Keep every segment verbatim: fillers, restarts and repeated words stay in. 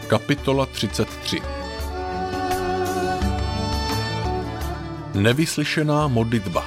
Kapitola třicet tři. Nevyslyšená modlitba.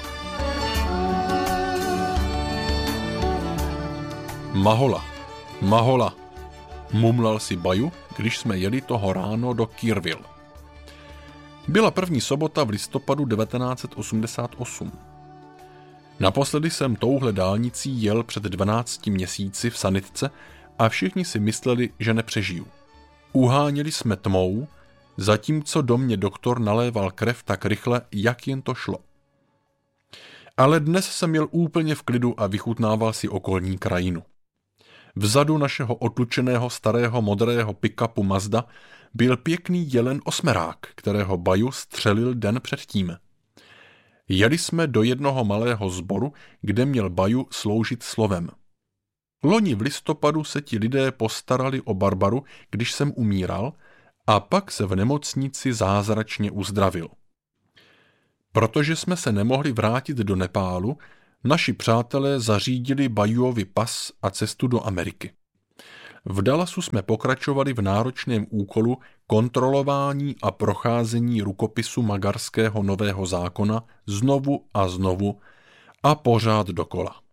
Mahola, Mahola, mumlal si Baju, když jsme jeli toho ráno do Kirville. Byla první sobota v listopadu devatenáct set osmdesát osm. Naposledy jsem touhle dálnicí jel před dvanácti měsíci v sanitce a všichni si mysleli, že nepřežiju. Uháněli jsme tmou, zatímco do mě doktor naléval krev tak rychle, jak jen to šlo. Ale dnes jsem jel úplně v klidu a vychutnával si okolní krajinu. Vzadu našeho odlučeného starého modrého pick-upu Mazda byl pěkný jelen osmerák, kterého Baju střelil den předtím. Jeli jsme do jednoho malého sboru, kde měl Baju sloužit slovem. Loni v listopadu se ti lidé postarali o Barbaru, když jsem umíral, a pak se v nemocnici zázračně uzdravil. Protože jsme se nemohli vrátit do Nepálu, naši přátelé zařídili Bajuovi pas a cestu do Ameriky. V Dallasu jsme pokračovali v náročném úkolu kontrolování a procházení rukopisu magarského nového zákona znovu a znovu a pořád dokola.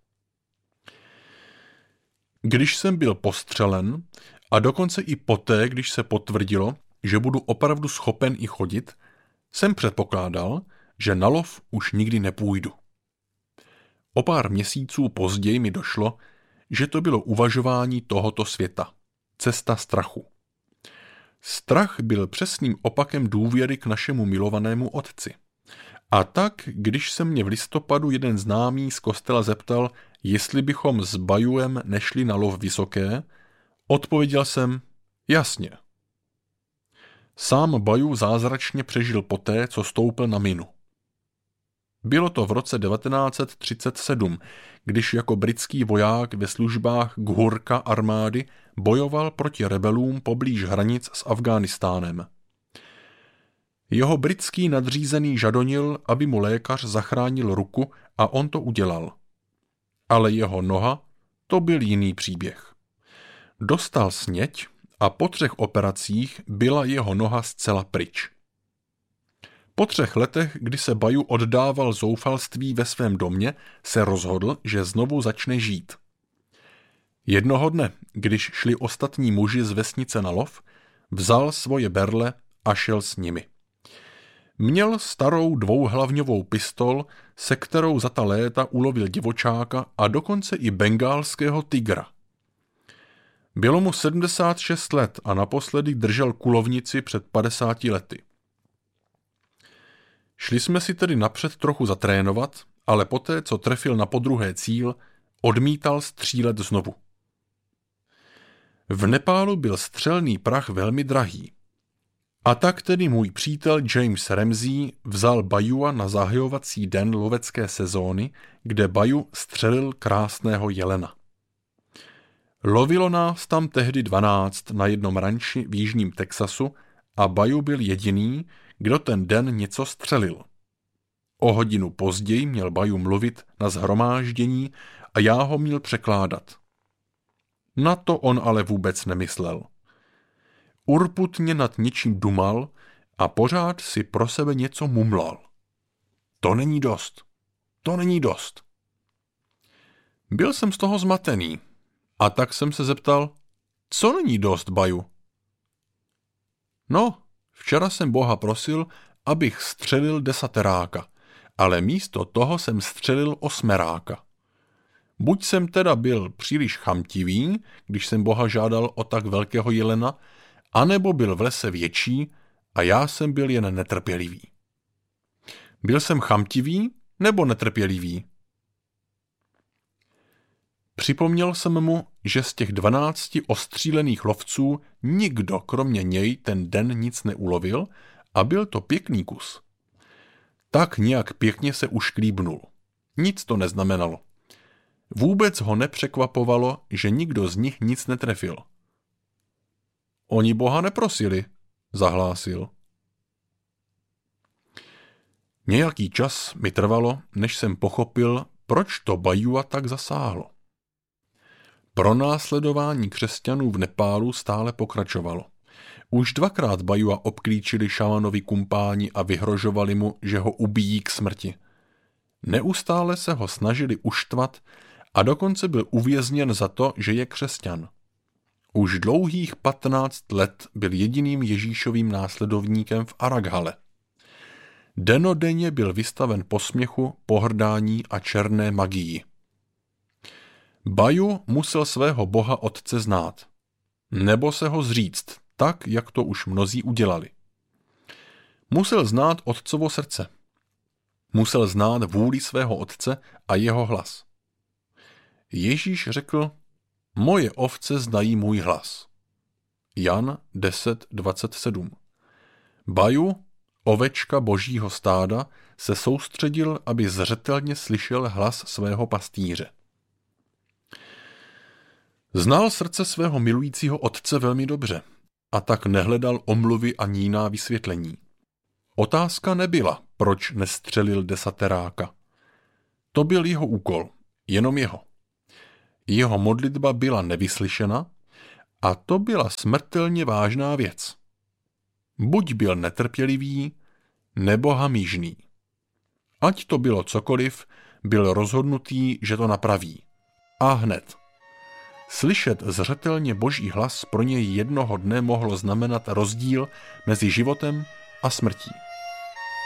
Když jsem byl postřelen a dokonce i poté, když se potvrdilo, že budu opravdu schopen i chodit, jsem předpokládal, že na lov už nikdy nepůjdu. O pár měsíců později mi došlo, že to bylo uvažování tohoto světa, cesta strachu. Strach byl přesným opakem důvěry k našemu milovanému otci. A tak, když se mě v listopadu jeden známý z kostela zeptal, jestli bychom s Bajuem nešli na lov vysoké, odpověděl jsem, jasně. Sám Baju zázračně přežil poté, co stoupil na minu. Bylo to v roce devatenáct set třicet sedm, když jako britský voják ve službách Ghurka armády bojoval proti rebelům poblíž hranic s Afghánistánem. Jeho britský nadřízený žadonil, aby mu lékař zachránil ruku, a on to udělal. Ale jeho noha, to byl jiný příběh. Dostal sněť a po třech operacích byla jeho noha zcela pryč. Po třech letech, kdy se Baju oddával zoufalství ve svém domě, se rozhodl, že znovu začne žít. Jednoho dne, když šli ostatní muži z vesnice na lov, vzal svoje berle a šel s nimi. Měl starou dvouhlavňovou pistol, se kterou za ta léta ulovil divočáka a dokonce i bengálského tygra. Bylo mu sedmdesát šest let a naposledy držel kulovnici před padesáti lety. Šli jsme si tedy napřed trochu zatrénovat, ale poté, co trefil na podruhé cíl, odmítal střílet znovu. V Nepálu byl střelný prach velmi drahý. A tak tedy můj přítel James Ramsey vzal Bajua na zahajovací den lovecké sezóny, kde Baju střelil krásného jelena. Lovilo nás tam tehdy dvanáct na jednom ranči v jižním Texasu a Baju byl jediný, kdo ten den něco střelil. O hodinu později měl Baju mluvit na shromáždění a já ho měl překládat. Na to on ale vůbec nemyslel. Urputně nad něčím dumal a pořád si pro sebe něco mumlal. To není dost. To není dost. Byl jsem z toho zmatený a tak jsem se zeptal, co není dost, Baju? No, včera jsem Boha prosil, abych střelil desateráka, ale místo toho jsem střelil osmeráka. Buď jsem teda byl příliš chamtivý, když jsem Boha žádal o tak velkého jelena, anebo byl v lese větší a já jsem byl jen netrpělivý. Byl jsem chamtivý nebo netrpělivý? Připomněl jsem mu, že z těch dvanácti ostřílených lovců nikdo kromě něj ten den nic neulovil a byl to pěkný kus. Tak nějak pěkně se ušklíbnul. Nic to neznamenalo. Vůbec ho nepřekvapovalo, že nikdo z nich nic netrefil. Oni Boha neprosili, zahlásil. Nějaký čas mi trvalo, než jsem pochopil, proč to Bajua tak zasáhlo. Pronásledování křesťanů v Nepálu stále pokračovalo. Už dvakrát Bajua obklíčili šamanovi kumpáni a vyhrožovali mu, že ho ubijí k smrti. Neustále se ho snažili uštvat a dokonce byl uvězněn za to, že je křesťan. Už dlouhých patnáct let byl jediným Ježíšovým následovníkem v Araghale. Denodenně byl vystaven posměchu, pohrdání a černé magii. Baju musel svého boha otce znát, nebo se ho zříct, tak, jak to už mnozí udělali. Musel znát otcovo srdce. Musel znát vůli svého otce a jeho hlas. Ježíš řekl, moje ovce znají můj hlas. Jan deset dvacet sedm. Baju, ovečka božího stáda, se soustředil, aby zřetelně slyšel hlas svého pastýře. Znal srdce svého milujícího otce velmi dobře a tak nehledal omluvy ani jiná vysvětlení. Otázka nebyla, proč nestřelil desateráka. To byl jeho úkol, jenom jeho. Jeho modlitba byla nevyslyšena a to byla smrtelně vážná věc. Buď byl netrpělivý, nebo hamižný. Ať to bylo cokoliv, byl rozhodnutý, že to napraví. A hned. Slyšet zřetelně boží hlas pro něj jednoho dne mohlo znamenat rozdíl mezi životem a smrtí.